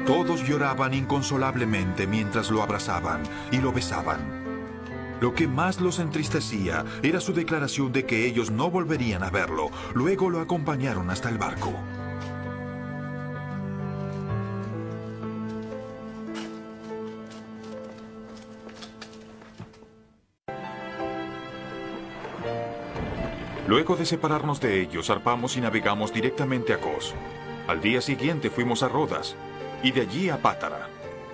Todos lloraban inconsolablemente mientras lo abrazaban y lo besaban. Lo que más los entristecía era su declaración de que ellos no volverían a verlo. Luego lo acompañaron hasta el barco. Luego de separarnos de ellos, zarpamos y navegamos directamente a Cos. Al día siguiente fuimos a Rodas y de allí a Pátara.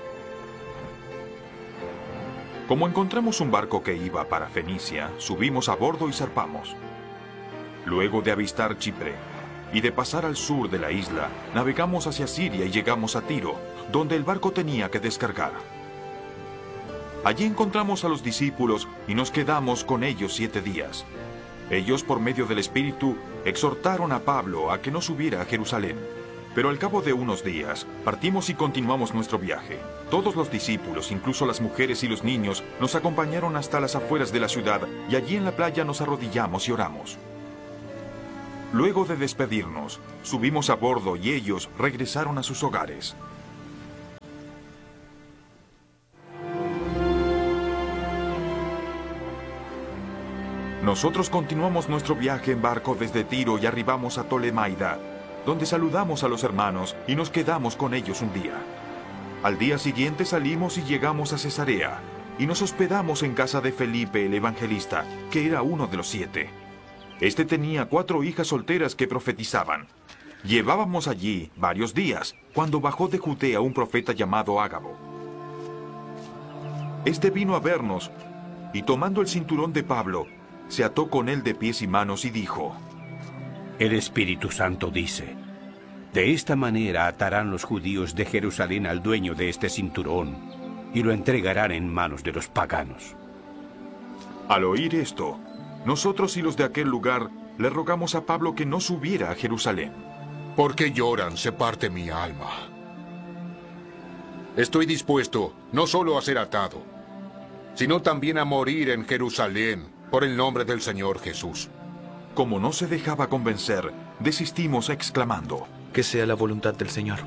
Como encontramos un barco que iba para Fenicia, subimos a bordo y zarpamos. Luego de avistar Chipre y de pasar al sur de la isla, navegamos hacia Siria y llegamos a Tiro, donde el barco tenía que descargar. Allí encontramos a los discípulos y nos quedamos con ellos 7 días. Ellos, por medio del Espíritu, exhortaron a Pablo a que no subiera a Jerusalén. Pero al cabo de unos días, partimos y continuamos nuestro viaje. Todos los discípulos, incluso las mujeres y los niños, nos acompañaron hasta las afueras de la ciudad y allí en la playa nos arrodillamos y oramos. Luego de despedirnos, subimos a bordo y ellos regresaron a sus hogares. Nosotros continuamos nuestro viaje en barco desde Tiro y arribamos a Tolemaida, donde saludamos a los hermanos y nos quedamos con ellos un día. Al día siguiente salimos y llegamos a Cesarea, y nos hospedamos en casa de Felipe el evangelista, que era uno de los 7. Este tenía 4 hijas solteras que profetizaban. Llevábamos allí varios días, cuando bajó de Judea un profeta llamado Ágabo. Este vino a vernos, y tomando el cinturón de Pablo, se ató con él de pies y manos y dijo: El Espíritu Santo dice: de esta manera atarán los judíos de Jerusalén al dueño de este cinturón y lo entregarán en manos de los paganos. Al oír esto, nosotros y los de aquel lugar le rogamos a Pablo que no subiera a Jerusalén. ¿Por qué lloran? Se parte mi alma. Estoy dispuesto no solo a ser atado, sino también a morir en Jerusalén por el nombre del Señor Jesús. Como no se dejaba convencer, desistimos exclamando: que sea la voluntad del Señor.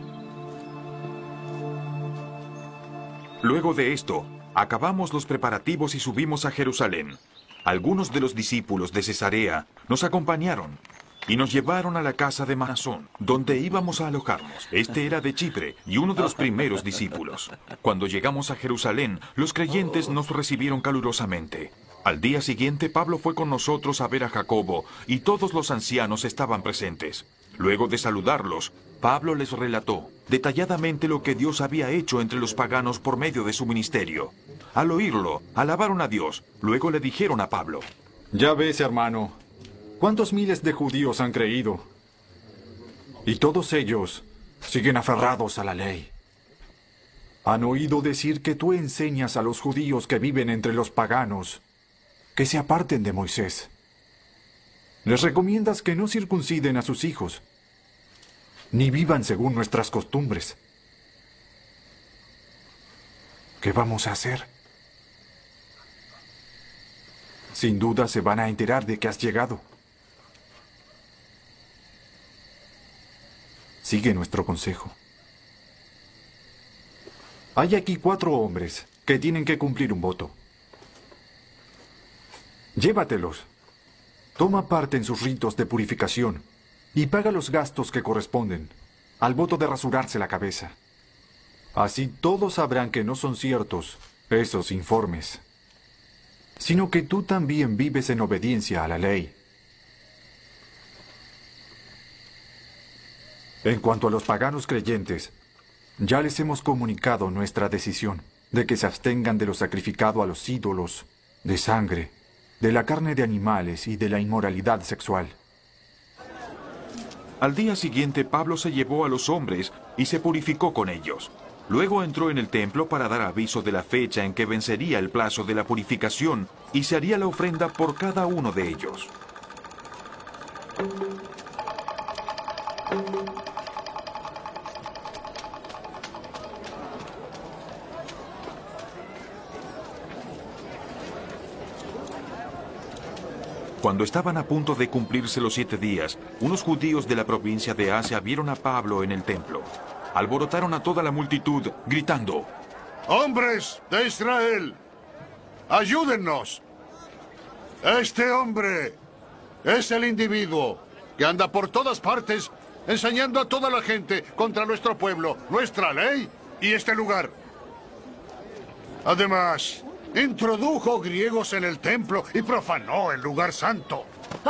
Luego de esto, acabamos los preparativos y subimos a Jerusalén. Algunos de los discípulos de Cesarea nos acompañaron y nos llevaron a la casa de Mnasón, donde íbamos a alojarnos. Este era de Chipre y uno de los primeros discípulos. Cuando llegamos a Jerusalén, los creyentes nos recibieron calurosamente. Al día siguiente, Pablo fue con nosotros a ver a Jacobo, y todos los ancianos estaban presentes. Luego de saludarlos, Pablo les relató detalladamente lo que Dios había hecho entre los paganos por medio de su ministerio. Al oírlo, alabaron a Dios. Luego le dijeron a Pablo: Ya ves, hermano, cuántos miles de judíos han creído. Y todos ellos siguen aferrados a la ley. Han oído decir que tú enseñas a los judíos que viven entre los paganos que se aparten de Moisés. Les recomiendas que no circunciden a sus hijos, ni vivan según nuestras costumbres. ¿Qué vamos a hacer? Sin duda se van a enterar de que has llegado. Sigue nuestro consejo. Hay aquí 4 hombres que tienen que cumplir un voto. Llévatelos. Toma parte en sus ritos de purificación y paga los gastos que corresponden al voto de rasurarse la cabeza. Así todos sabrán que no son ciertos esos informes, sino que tú también vives en obediencia a la ley. En cuanto a los paganos creyentes, ya les hemos comunicado nuestra decisión de que se abstengan de lo sacrificado a los ídolos, de sangre, de la carne de animales y de la inmoralidad sexual. Al día siguiente, Pablo se llevó a los hombres y se purificó con ellos. Luego entró en el templo para dar aviso de la fecha en que vencería el plazo de la purificación y se haría la ofrenda por cada uno de ellos. Cuando estaban a punto de cumplirse los 7 días, unos judíos de la provincia de Asia vieron a Pablo en el templo. Alborotaron a toda la multitud, gritando: ¡Hombres de Israel! ¡Ayúdennos! Este hombre es el individuo que anda por todas partes enseñando a toda la gente contra nuestro pueblo, nuestra ley y este lugar. Además, introdujo griegos en el templo y profanó el lugar santo.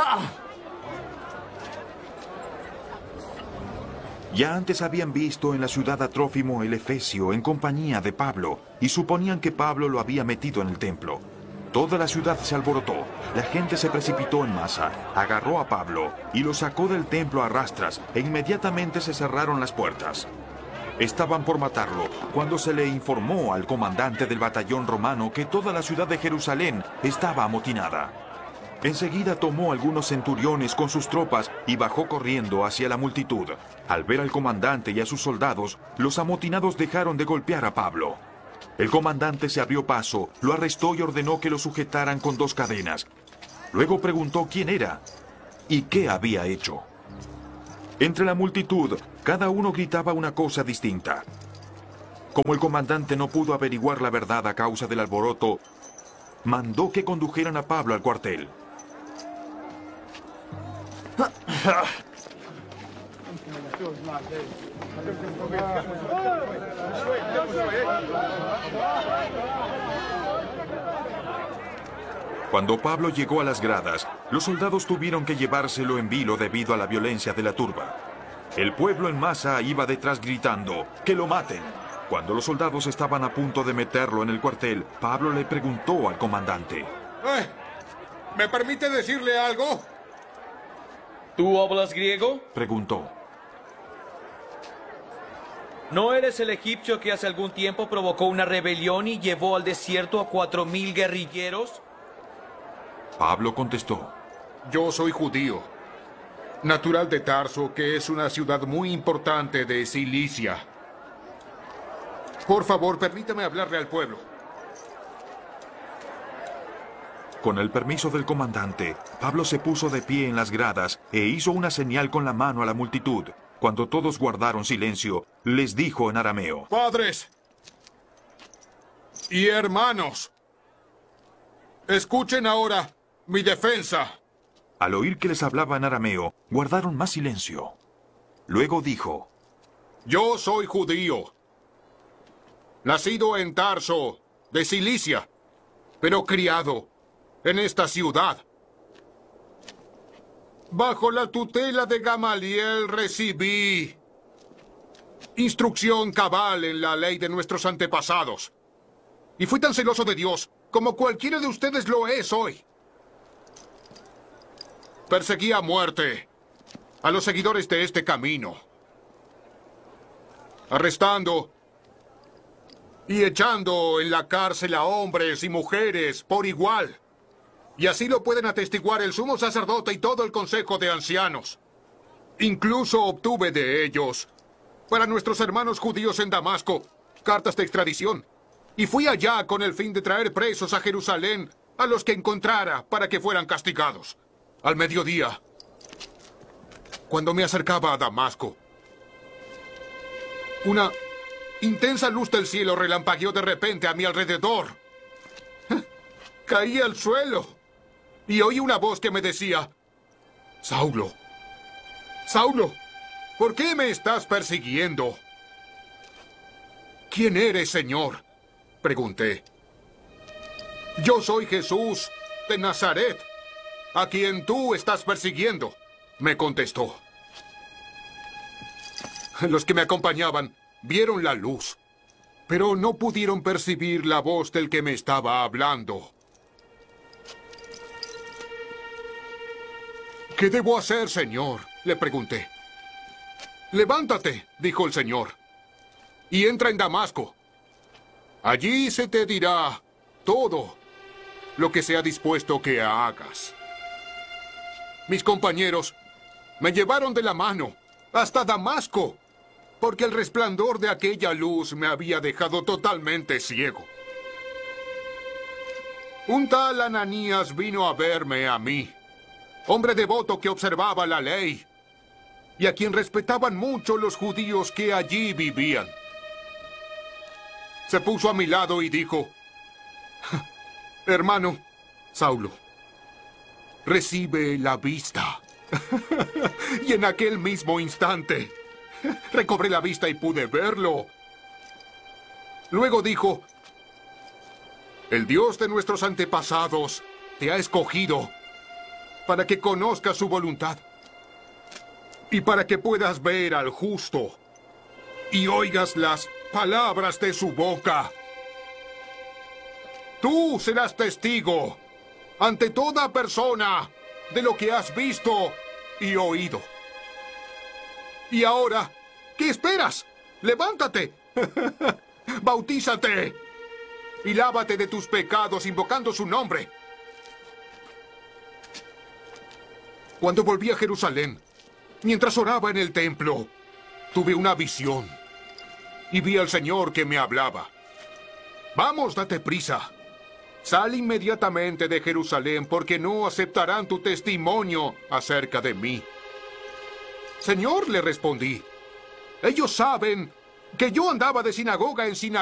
Ya antes habían visto en la ciudad a Trófimo el Efesio en compañía de Pablo y suponían que Pablo lo había metido en el templo. Toda la ciudad se alborotó, la gente se precipitó en masa, agarró a Pablo y lo sacó del templo a rastras e inmediatamente se cerraron las puertas. Estaban por matarlo cuando se le informó al comandante del batallón romano que toda la ciudad de Jerusalén estaba amotinada. Enseguida tomó algunos centuriones con sus tropas y bajó corriendo hacia la multitud. Al ver al comandante y a sus soldados, los amotinados dejaron de golpear a Pablo. El comandante se abrió paso, lo arrestó y ordenó que lo sujetaran con 2 cadenas. Luego preguntó quién era y qué había hecho. Entre la multitud, cada uno gritaba una cosa distinta. Como el comandante no pudo averiguar la verdad a causa del alboroto, mandó que condujeran a Pablo al cuartel. Cuando Pablo llegó a las gradas, los soldados tuvieron que llevárselo en vilo debido a la violencia de la turba. El pueblo en masa iba detrás gritando: ¡que lo maten! Cuando los soldados estaban a punto de meterlo en el cuartel, Pablo le preguntó al comandante: ¿Me permite decirle algo? ¿Tú hablas griego? Preguntó. ¿No eres el egipcio que hace algún tiempo provocó una rebelión y llevó al desierto a 4.000 guerrilleros? Pablo contestó: Yo soy judío, natural de Tarso, que es una ciudad muy importante de Cilicia. Por favor, permítame hablarle al pueblo. Con el permiso del comandante, Pablo se puso de pie en las gradas e hizo una señal con la mano a la multitud. Cuando todos guardaron silencio, les dijo en arameo: Padres y hermanos, escuchen ahora mi defensa. Al oír que les hablaba en arameo, guardaron más silencio. Luego dijo: Yo soy judío, nacido en Tarso, de Cilicia, pero criado en esta ciudad. Bajo la tutela de Gamaliel recibí instrucción cabal en la ley de nuestros antepasados. Y fui tan celoso de Dios como cualquiera de ustedes lo es hoy. Perseguí a muerte a los seguidores de este camino, arrestando y echando en la cárcel a hombres y mujeres por igual. Y así lo pueden atestiguar el sumo sacerdote y todo el consejo de ancianos. Incluso obtuve de ellos, para nuestros hermanos judíos en Damasco, cartas de extradición. Y fui allá con el fin de traer presos a Jerusalén a los que encontrara para que fueran castigados. Al mediodía, cuando me acercaba a Damasco, una intensa luz del cielo relampagueó de repente a mi alrededor. Caí al suelo y oí una voz que me decía: Saulo, Saulo, ¿por qué me estás persiguiendo? ¿Quién eres, Señor?, pregunté. Yo soy Jesús de Nazaret, a quien tú estás persiguiendo, me contestó. Los que me acompañaban vieron la luz, pero no pudieron percibir la voz del que me estaba hablando. ¿Qué debo hacer, Señor?, le pregunté. Levántate, dijo el Señor, y entra en Damasco. Allí se te dirá todo lo que sea dispuesto que hagas. Mis compañeros me llevaron de la mano hasta Damasco, porque el resplandor de aquella luz me había dejado totalmente ciego. Un tal Ananías vino a verme a mí hombre devoto que observaba la ley y a quien respetaban mucho los judíos que allí vivían. Se puso a mi lado y dijo: hermano Saulo, recibe la vista. Y en aquel mismo instante recobré la vista y pude verlo. Luego dijo: el Dios de nuestros antepasados te ha escogido para que conozcas su voluntad y para que puedas ver al justo y oigas las palabras de su boca. Tú serás testigo ante toda persona de lo que has visto y oído. Y ahora, ¿qué esperas? ¡Levántate! ¡Bautízate! Y lávate de tus pecados invocando su nombre. Cuando volví a Jerusalén, mientras oraba en el templo, tuve una visión y vi al Señor que me hablaba. Vamos, date prisa. Sal inmediatamente de Jerusalén, porque no aceptarán tu testimonio acerca de mí. Señor, le respondí, ellos saben que yo andaba de sinagoga en sinagoga